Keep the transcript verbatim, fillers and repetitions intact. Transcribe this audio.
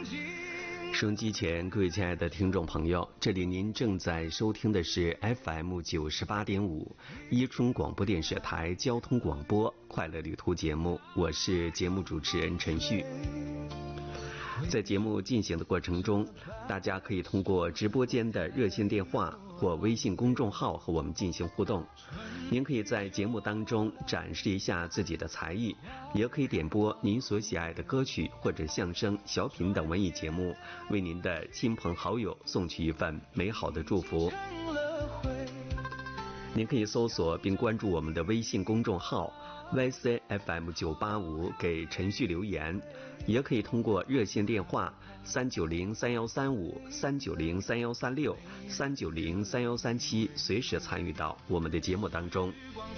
收音机前各位亲爱的听众朋友，这里您正在收听的是 F M 九十八点五伊春广播电视台交通广播快乐旅途节目，我是节目主持人陈旭。在节目进行的过程中，大家可以通过直播间的热线电话或微信公众号和我们进行互动。您可以在节目当中展示一下自己的才艺，也可以点播您所喜爱的歌曲或者相声、小品等文艺节目，为您的亲朋好友送去一份美好的祝福。您可以搜索并关注我们的微信公众号 Y C F M 九八五 给陈旭留言，也可以通过热线电话三九零三幺三五、三九零三幺三六、三九零三幺三七随时参与到我们的节目当中。